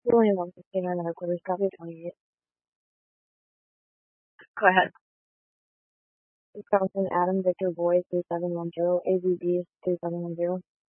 William 159 quarters, copy 28. Go ahead. Wisconsin, Adam Victor Boy 3710, AVB 3710.